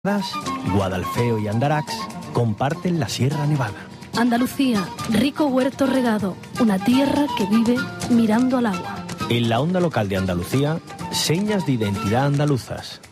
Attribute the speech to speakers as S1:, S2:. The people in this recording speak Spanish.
S1: Guadalfeo y Andarax comparten la Sierra Nevada.
S2: Andalucía, rico huerto regado, una tierra que vive mirando al agua.
S1: En la onda local de Andalucía, señas de identidad andaluzas.